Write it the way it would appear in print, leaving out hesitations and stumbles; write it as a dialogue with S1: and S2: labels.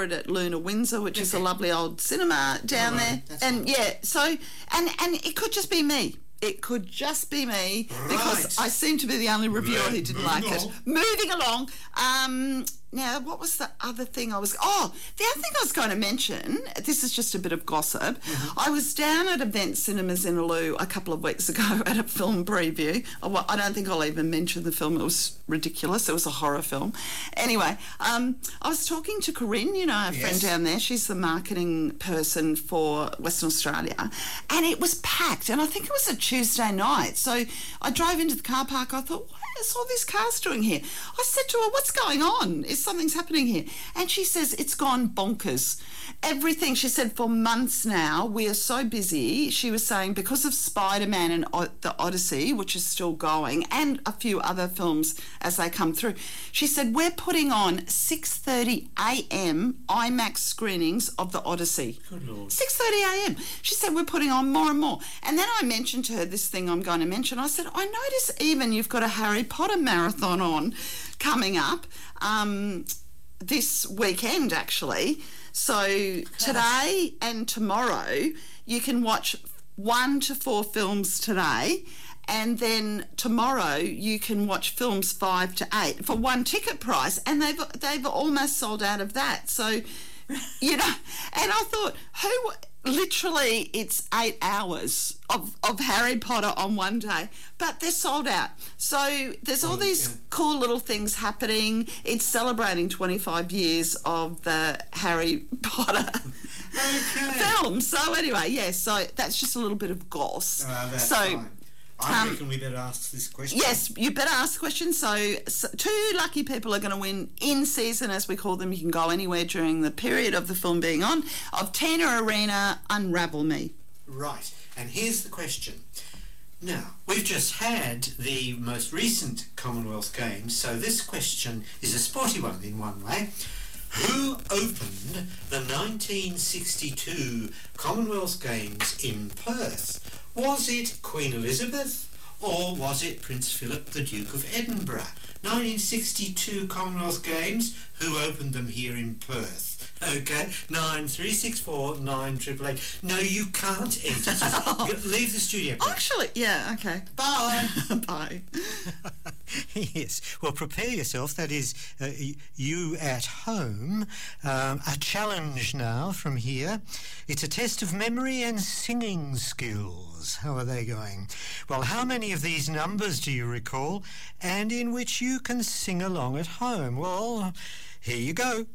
S1: at Luna Windsor, which is a lovely old cinema down there. And and it could just be me. It could just be me because I seem to be the only reviewer who didn't like it. Moving along. Now, what was the other thing the other thing I was going to mention, this is just a bit of gossip. I was down at Event Cinemas in Aloo a couple of weeks ago at a film preview. I don't think I'll even mention the film. It was ridiculous. It was a horror film. Anyway, I was talking to Corinne, our friend down there. She's the marketing person for Western Australia. And it was packed. And I think it was a Tuesday night. So I drove into the car park. I thought, what is all these cars doing here? I said to her, what's going on? Something's happening here. And she says, it's gone bonkers. Everything, she said, for months now, we are so busy. She was saying because of Spider-Man and the Odyssey, which is still going, and a few other films as they come through. She said, we're putting on 6:30 a.m. IMAX screenings of the Odyssey.
S2: Good Lord.
S1: 6:30 a.m. She said, we're putting on more and more. And then I mentioned to her this thing I'm going to mention. I said, I notice even you've got a Harry Potter marathon on coming up this weekend, actually. So today and tomorrow you can watch 1 to 4 films today, and then tomorrow you can watch films 5 to 8 for one ticket price, and they've almost sold out of that. So and I thought, literally it's 8 hours of Harry Potter on one day, but they're sold out. So there's all these cool little things happening. It's celebrating 25 years of the Harry Potter film. So anyway, so that's just a little bit of goss.
S2: That's fine. I reckon we better ask this question.
S1: Yes, you better ask the question. So 2 lucky people are going to win in season, as we call them. You can go anywhere during the period of the film being on, of Tina Arena, Unravel Me.
S2: Right, and here's the question. Now, we've just had the most recent Commonwealth Games, so this question is a sporty one in one way. Who opened the 1962 Commonwealth Games in Perth? Was it Queen Elizabeth or was it Prince Philip, the Duke of Edinburgh? 1962 Commonwealth Games, who opened them here in Perth? Okay, 9364 9888. No, you can't enter. Just leave the studio.
S1: Actually, yeah, okay.
S2: Bye.
S1: Bye.
S3: Yes, well, prepare yourself. That is, you at home. A challenge now from here. It's a test of memory and singing skills. How are they going? Well, how many of these numbers do you recall, and in which you can sing along at home? Well, here you go.